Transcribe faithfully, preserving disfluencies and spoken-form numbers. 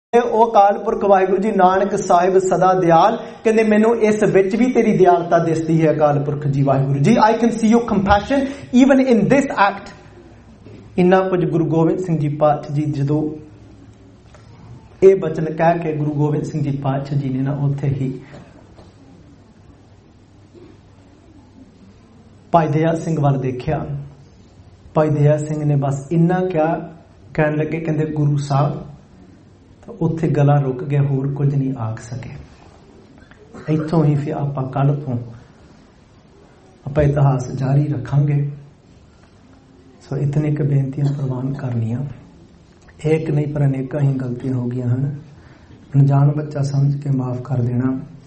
ਉਹ ਅਕਾਲ ਪੁਰਖ ਵਾਹਿਗੁਰੂ ਜੀ ਨਾਨਕ ਸਾਹਿਬ ਸਦਾ ਦਿਆਲ ਕਹਿੰਦੇ ਮੈਨੂੰ ਇਸ ਵਿੱਚ ਵੀ ਤੇਰੀ ਦਿਆਲਤਾ ਦਿਸਦੀ ਹੈ ਅਕਾਲ ਪੁਰਖ ਜੀ Waheguru ji. I can see your compassion even in this act। ਇੰਨਾ ਕੁਝ ਗੁਰੂ ਗੋਬਿੰਦ ਸਿੰਘ ਜੀ ਪਾਤਸ਼ਾਹ ਜੀ ਜਦੋਂ ਇਹ ਬਚਨ ਕਹਿ ਕੇ ਗੁਰੂ ਗੋਬਿੰਦ ਸਿੰਘ ਜੀ ਪਾਤਸ਼ਾਹ ਜੀ ਨੇ ਨਾ ਉੱਥੇ ਹੀ ਭਾਈ ਦਇਆ ਸਿੰਘ ਵੱਲ ਦੇਖਿਆ। ਭਾਈ ਦਇਆ ਸਿੰਘ ਨੇ ਬਸ ਇੰਨਾ ਕਿਹਾ, ਕਹਿਣ ਲੱਗੇ ਕਹਿੰਦੇ ਗੁਰੂ ਸਾਹਿਬ, ਉੱਥੇ ਗਲਾ ਰੁਕ ਗਿਆ, ਹੋਰ ਕੁਝ ਨਹੀਂ ਆਖ ਸਕੇ। ਇੱਥੋਂ ਹੀ ਫਿਰ ਆਪਾਂ ਕੱਲ ਤੋਂ ਆਪਾਂ ਇਤਿਹਾਸ ਜਾਰੀ ਰੱਖਾਂਗੇ। ਸੋ ਇਤਨੇ ਕੁ ਬੇਨਤੀਆਂ ਪ੍ਰਵਾਨ ਕਰਨੀਆਂ, ਇੱਕ ਨਹੀਂ ਪਰ ਅਨੇਕਾਂ ਹੀ ਗਲਤੀਆਂ ਹੋ ਗਈਆਂ ਹਨ। ਅਣਜਾਣ ਬੱਚਾ ਸਮਝ ਕੇ ਮਾਫ ਕਰ ਦੇਣਾ।